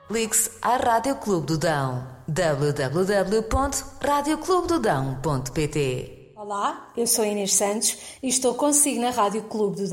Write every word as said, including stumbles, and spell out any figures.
Ligue-se à Rádio Clube do Dão. w w w ponto rádio clube do dão ponto p t. Olá, eu sou Inês Santos e estou consigo na Rádio Clube do Dão.